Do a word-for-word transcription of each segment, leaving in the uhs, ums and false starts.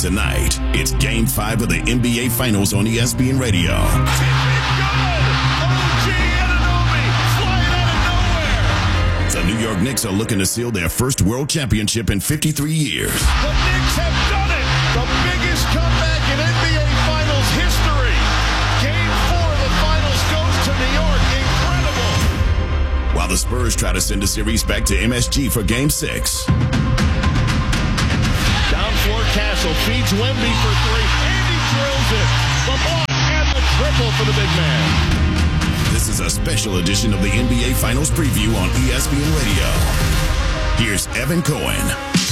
Tonight, it's Game five of the N B A Finals on E S P N Radio. The New York Knicks are looking to seal their first world championship in fifty-three years. The Knicks have done it! The biggest comeback in N B A Finals history. Game four of the Finals goes to New York. Incredible! While the Spurs try to send a series back to M S G for Game six. Down floor, Castle feeds Wemby for three, and he drills it. The block and the triple for the big man. This is a special edition of the N B A Finals preview on E S P N Radio. Here's Evan Cohen.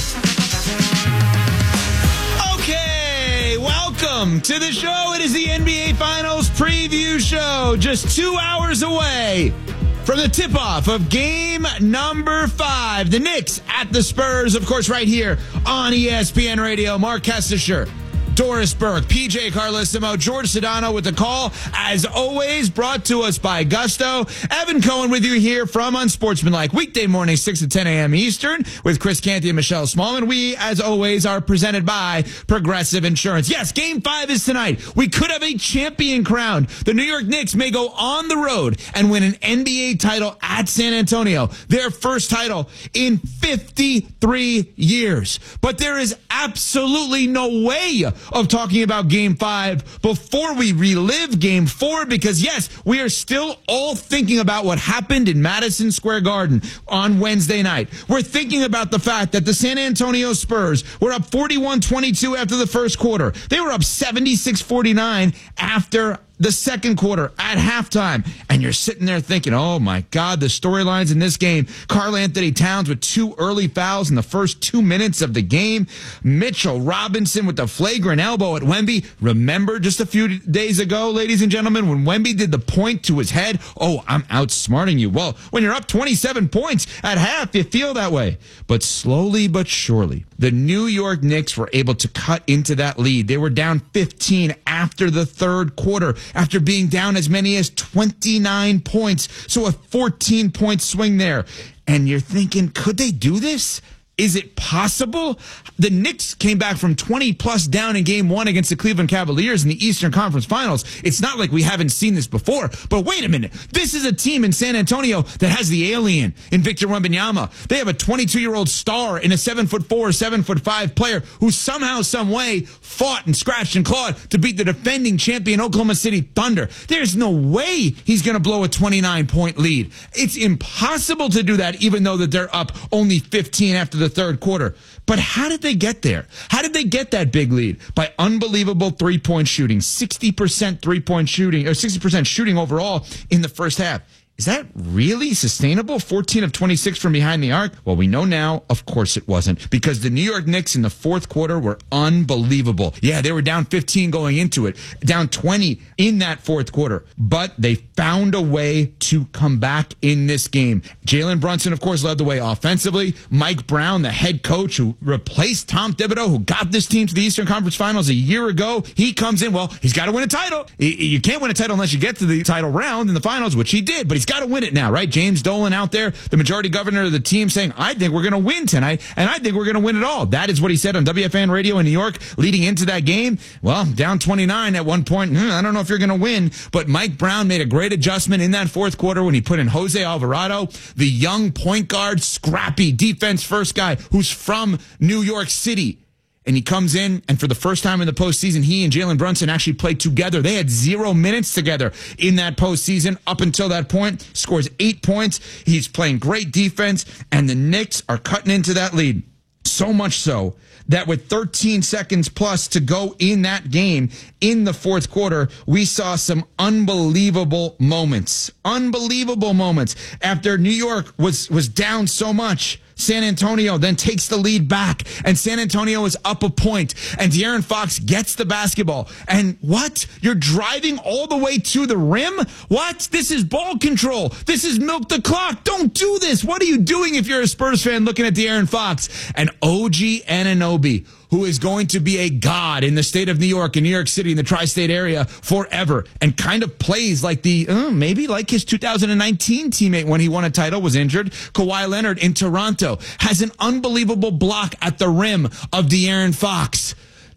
Okay, welcome to the show. It is the N B A Finals preview show, just two hours away from the tip-off of game number five. The Knicks at the Spurs, of course, right here on E S P N Radio. Mark Kestisher, Doris Burke, P J Carlissimo, George Sedano with the call. As always, brought to us by Gusto. Evan Cohen with you here from Unsportsmanlike. Weekday morning, six to ten a.m. Eastern with Chris Canty and Michelle Smallman. We, as always, are presented by Progressive Insurance. Yes, Game five is tonight. We could have a champion crowned. The New York Knicks may go on the road and win an N B A title at San Antonio. Their first title in fifty-three years. But there is absolutely no way of talking about Game five before we relive Game four, because yes, we are still all thinking about what happened in Madison Square Garden on Wednesday night. We're thinking about the fact that the San Antonio Spurs were up forty-one twenty-two after the first quarter. They were up seventy-six forty-nine after the second quarter at halftime. And you're sitting there thinking, oh my God, the storylines in this game. Karl Anthony Towns with two early fouls in the first two minutes of the game. Mitchell Robinson with the flagrant elbow at Wemby. Remember just a few days ago, ladies and gentlemen, when Wemby did the point to his head? Oh, I'm outsmarting you. Well, when you're up twenty-seven points at half, you feel that way. But slowly but surely, the New York Knicks were able to cut into that lead. They were down fifteen after the third quarter, after being down as many as twenty-nine points. So a fourteen-point swing there. And you're thinking, could they do this? Is it possible? The Knicks came back from twenty plus down in game one against the Cleveland Cavaliers in the Eastern Conference Finals. It's not like we haven't seen this before. But wait a minute. This is a team in San Antonio that has the alien in Victor Wembanyama. They have a twenty-two-year-old star in a seven foot four, seven foot five player who somehow, some way fought and scratched and clawed to beat the defending champion Oklahoma City Thunder. There's no way he's going to blow a twenty-nine point lead. It's impossible to do that, even though that they're up only fifteen after the third quarter. But how did they get there? How did they get that big lead? By unbelievable three-point shooting. sixty percent three-point shooting, or sixty percent shooting overall in the first half. Is that really sustainable? fourteen of twenty-six from behind the arc? Well, we know now, of course it wasn't, because the New York Knicks in the fourth quarter were unbelievable. Yeah, they were down fifteen going into it, down twenty in that fourth quarter, but they found a way to come back in this game. Jalen Brunson, of course, led the way offensively. Mike Brown, the head coach who replaced Tom Thibodeau, who got this team to the Eastern Conference Finals a year ago, he comes in, well, he's got to win a title. You can't win a title unless you get to the title round in the finals, which he did, but he's got to win it now, right? James Dolan out there, the majority governor of the team, saying, I think we're going to win tonight, and I think we're going to win it all. That is what he said on W F N radio in New York leading into that game. Well, down twenty-nine at one point. Hmm, I don't know if you're going to win, but Mike Brown made a great adjustment in that fourth quarter when he put in Jose Alvarado, the young point guard, scrappy defense first guy who's from New York City. And he comes in, and for the first time in the postseason, he and Jalen Brunson actually played together. They had zero minutes together in that postseason up until that point. Scores eight points. He's playing great defense, and the Knicks are cutting into that lead. So much so that with thirteen seconds plus to go in that game in the fourth quarter, we saw some unbelievable moments. Unbelievable moments. After New York was, was down so much, San Antonio then takes the lead back, and San Antonio is up a point, and De'Aaron Fox gets the basketball. And what? You're driving all the way to the rim? What? This is ball control. This is milk the clock. Don't do this. What are you doing if you're a Spurs fan looking at De'Aaron Fox? And O G Anunoby, who is going to be a god in the state of New York and New York City in the tri-state area forever, and kind of plays like the, uh, maybe like his two thousand nineteen teammate when he won a title, was injured. Kawhi Leonard in Toronto has an unbelievable block at the rim of De'Aaron Fox.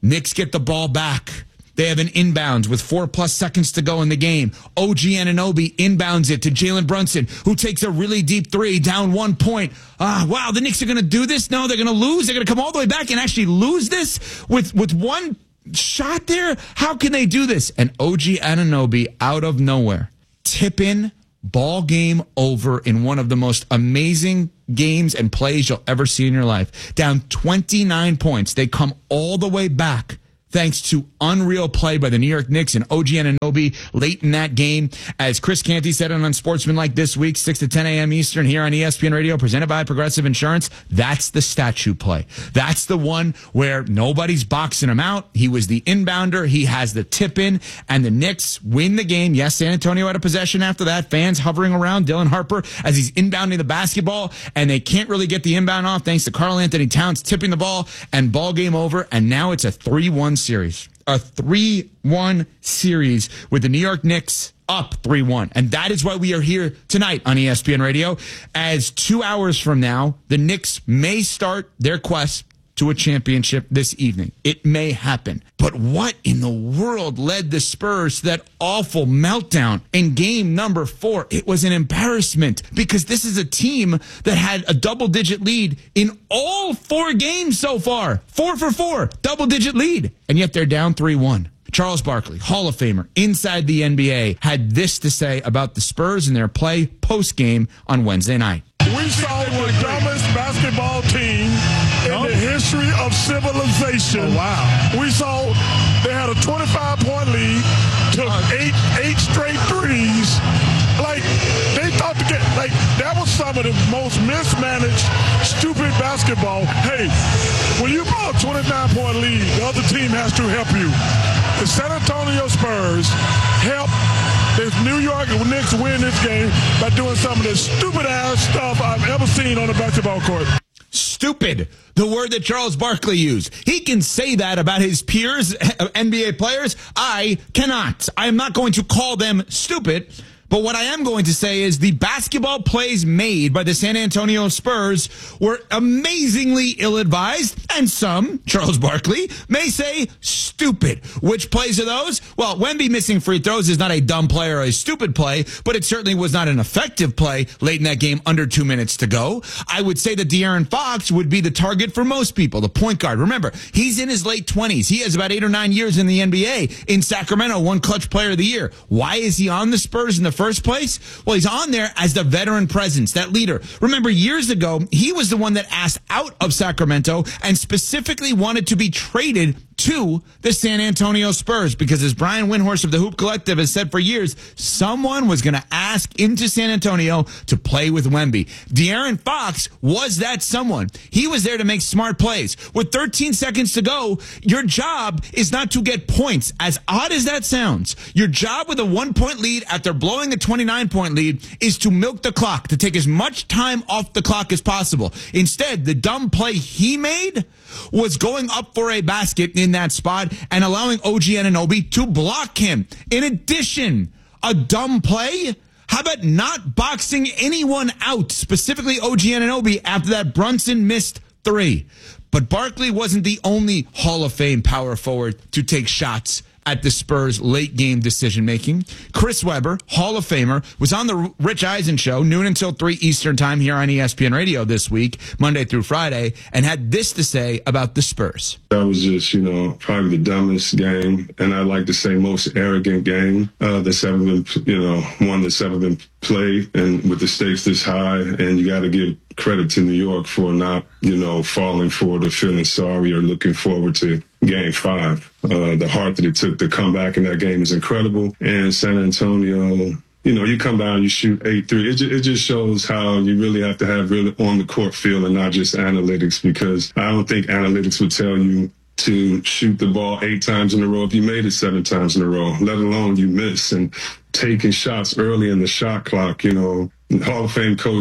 Knicks get the ball back. They have an inbounds with four plus seconds to go in the game. O G Anunoby inbounds it to Jalen Brunson, who takes a really deep three, down one point. Ah, wow, the Knicks are going to do this? No, they're going to lose. They're going to come all the way back and actually lose this with, with one shot there? How can they do this? And O G Anunoby, out of nowhere, tip in, ball game over in one of the most amazing games and plays you'll ever see in your life. Down twenty-nine points. They come all the way back thanks to unreal play by the New York Knicks and O G Anunoby late in that game. As Chris Canty said on Unsportsmanlike this week, six to ten a.m. Eastern here on E S P N Radio, presented by Progressive Insurance. That's the statue play. That's the one where nobody's boxing him out. He was the inbounder. He has the tip in, and the Knicks win the game. Yes, San Antonio had a possession after that. Fans hovering around Dylan Harper as he's inbounding the basketball, and they can't really get the inbound off thanks to Karl Anthony Towns tipping the ball, and ball game over, and now it's a three one series. A three one series with the New York Knicks up three one. And that is why we are here tonight on E S P N Radio, as two hours from now, the Knicks may start their quest to a championship this evening. It may happen. But what in the world led the Spurs to that awful meltdown in game number four? It was an embarrassment, because this is a team that had a double-digit lead in all four games so far. Four for four, double-digit lead. And yet they're down three one. Charles Barkley, Hall of Famer, inside the N B A, had this to say about the Spurs and their play post-game on Wednesday night. We saw the dumbest basketball team in the history of civilization. Oh, wow. We saw they had a twenty-five point lead, took eight eight straight threes. Like, they thought to get, like, that was some of the most mismanaged, stupid basketball. Hey, when you blow a twenty-nine point lead, the other team has to help you. The San Antonio Spurs helped the New York Knicks win this game by doing some of the stupid-ass stuff I've ever seen on the basketball court. Stupid, the word that Charles Barkley used. He can say that about his peers, N B A players. I cannot. I am not going to call them stupid. But what I am going to say is the basketball plays made by the San Antonio Spurs were amazingly ill-advised, and some, Charles Barkley, may say stupid. Which plays are those? Well, Wemby missing free throws is not a dumb play or a stupid play, but it certainly was not an effective play late in that game, under two minutes to go. I would say that De'Aaron Fox would be the target for most people, the point guard. Remember, he's in his late twenties. He has about eight or nine years in the N B A. In Sacramento, one clutch player of the year. Why is he on the Spurs in the first First place? Well, he's on there as the veteran presence, that leader. Remember, years ago, he was the one that asked out of Sacramento and specifically wanted to be traded to the San Antonio Spurs, because as Brian Windhorst of the Hoop Collective has said for years, someone was going to ask into San Antonio to play with Wemby. De'Aaron Fox was that someone. He was there to make smart plays. With thirteen seconds to go, your job is not to get points. As odd as that sounds, your job with a one-point lead after blowing a twenty-nine point lead is to milk the clock, to take as much time off the clock as possible. Instead, the dumb play he made was going up for a basket in that spot and allowing O G Anunoby to block him. In addition, a dumb play? How about not boxing anyone out, specifically O G Anunoby, after that Brunson missed three? But Barkley wasn't the only Hall of Fame power forward to take shots at the Spurs' late-game decision-making. Chris Webber, Hall of Famer, was on the Rich Eisen Show, noon until three Eastern Time here on E S P N Radio this week, Monday through Friday, and had this to say about the Spurs. That was just, you know, probably the dumbest game, and I like to say most arrogant game uh, that's ever been, you know, one that's ever been played, and with the stakes this high, and you got to give credit to New York for not, you know, falling forward or feeling sorry or looking forward to game five. Uh, the heart that it took to come back in that game is incredible. And San Antonio, you know, you come down, you shoot eight three. It, it just shows how you really have to have really on the court feel and not just analytics, because I don't think analytics would tell you to shoot the ball eight times in a row if you made it seven times in a row, let alone you miss. And taking shots early in the shot clock, you know, Hall of Fame coach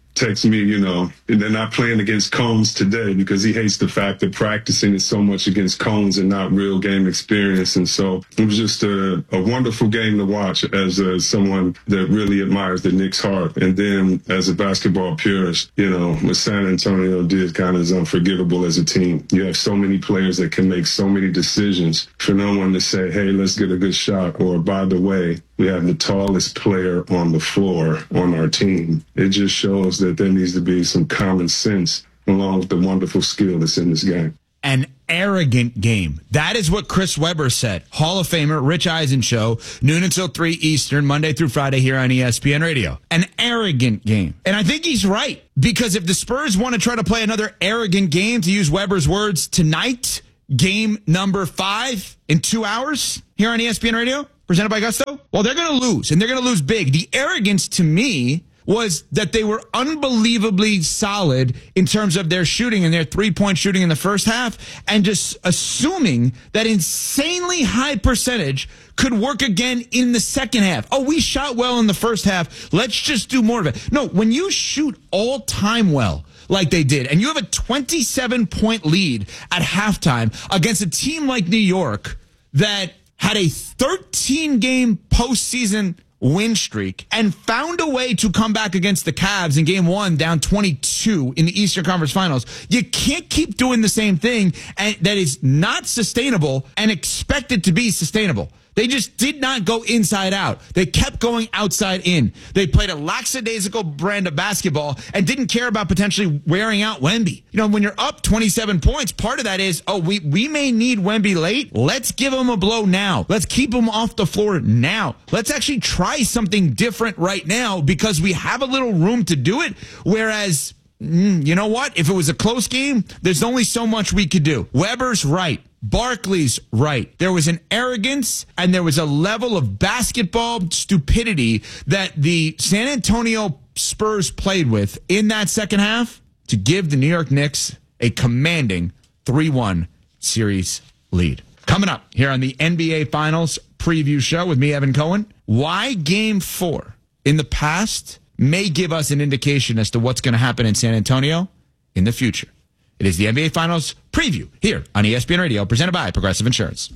texts me, you know, they're not playing against cones today because he hates the fact that practicing is so much against cones and not real game experience. And so it was just a, a wonderful game to watch as uh, someone that really admires the Knicks' heart. And then as a basketball purist, you know, what San Antonio did kind of is unforgivable as a team. You have so many players that can make so many decisions for no one to say, hey, let's get a good shot, or by the way, we have the tallest player on the floor on our team. It just shows that there needs to be some common sense along with the wonderful skill that's in this game. An arrogant game. That is what Chris Webber said. Hall of Famer, Rich Eisen Show, noon until three Eastern, Monday through Friday here on E S P N Radio. An arrogant game. And I think he's right, because if the Spurs want to try to play another arrogant game, to use Webber's words, tonight, game number five in two hours here on E S P N Radio, presented by Gusto, well, they're going to lose, and they're going to lose big. The arrogance to me was that they were unbelievably solid in terms of their shooting and their three-point shooting in the first half, and just assuming that insanely high percentage could work again in the second half. Oh, we shot well in the first half. Let's just do more of it. No, when you shoot all time well, like they did, and you have a twenty-seven point lead at halftime against a team like New York that had a thirteen game postseason win streak and found a way to come back against the Cavs in game one down twenty-two in the Eastern Conference Finals. You can't keep doing the same thing and that is not sustainable and expect it to be sustainable. They just did not go inside out. They kept going outside in. They played a lackadaisical brand of basketball and didn't care about potentially wearing out Wemby. You know, when you're up twenty-seven points, part of that is, oh, we, we may need Wemby late. Let's give him a blow now. Let's keep him off the floor now. Let's actually try something different right now because we have a little room to do it. Whereas, mm, you know what? If it was a close game, there's only so much we could do. Webber's right. Barkley's right. There was an arrogance and there was a level of basketball stupidity that the San Antonio Spurs played with in that second half to give the New York Knicks a commanding three one series lead. Coming up here on the N B A Finals preview show with me, Evan Cohen, why Game four in the past may give us an indication as to what's going to happen in San Antonio in the future. It is the N B A Finals preview here on E S P N Radio, presented by Progressive Insurance.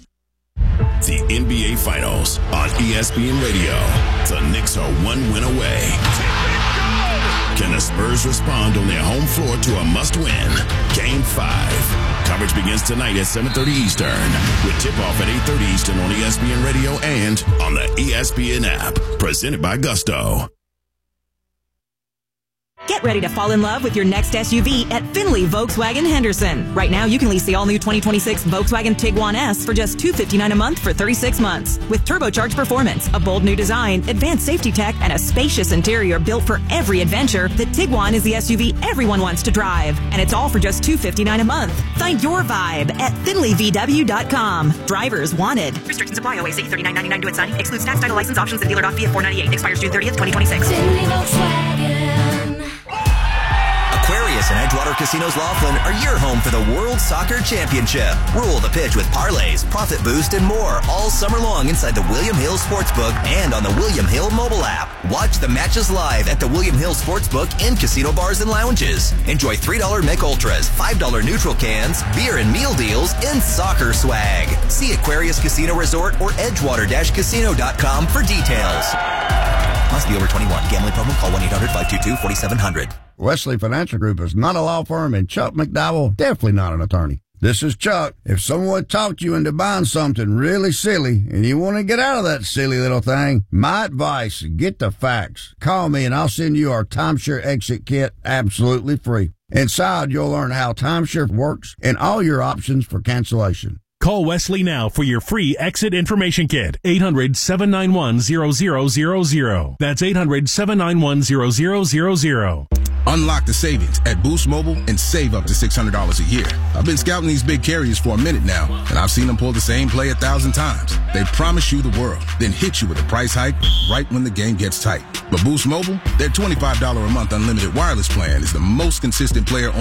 The N B A Finals on E S P N Radio. The Knicks are one win away. Can the Spurs respond on their home floor to a must-win? Game five. Coverage begins tonight at seven thirty Eastern, with tip-off at eight thirty Eastern on E S P N Radio and on the E S P N app. Presented by Gusto. Get ready to fall in love with your next S U V at Finley Volkswagen Henderson. Right now, you can lease the all-new twenty twenty-six Volkswagen Tiguan S for just two hundred fifty-nine dollars a month for thirty-six months. With turbocharged performance, a bold new design, advanced safety tech, and a spacious interior built for every adventure, the Tiguan is the S U V everyone wants to drive. And it's all for just two hundred fifty-nine dollars a month. Find your vibe at finley v w dot com. Drivers wanted. Restrictions apply. O A C thirty-nine ninety-nine to signing. Excludes tax, title, license, options, and dealer dot fiat four ninety-eight. Expires June thirtieth, twenty twenty-six. Finley Volkswagen. Aquarius and Edgewater Casinos Laughlin are your home for the World Soccer Championship. Rule the pitch with parlays, profit boost, and more all summer long inside the William Hill Sportsbook and on the William Hill mobile app. Watch the matches live at the William Hill Sportsbook and casino bars and lounges. Enjoy three dollar Mick Ultras, five dollar neutral cans, beer and meal deals, and soccer swag. See Aquarius Casino Resort or edgewater dash casino dot com for details. Must be over twenty-one. Gambling problem? Call one eight hundred five two two four seven zero zero. Wesley Financial Group is not a law firm, and Chuck McDowell definitely not an attorney. This is Chuck. If someone talked you into buying something really silly and you want to get out of that silly little thing, my advice, get the facts. Call me and I'll send you our timeshare exit kit absolutely free. Inside, you'll learn how timeshare works and all your options for cancellation. Call Wesley now for your free exit information kit. eight hundred seven nine one zero zero zero zero. That's eight hundred seven nine one zero zero zero zero. Unlock the savings at Boost Mobile and save up to six hundred dollars a year. I've been scouting these big carriers for a minute now, and I've seen them pull the same play a thousand times. They promise you the world, then hit you with a price hike right when the game gets tight. But Boost Mobile, their twenty-five dollars a month unlimited wireless plan is the most consistent player on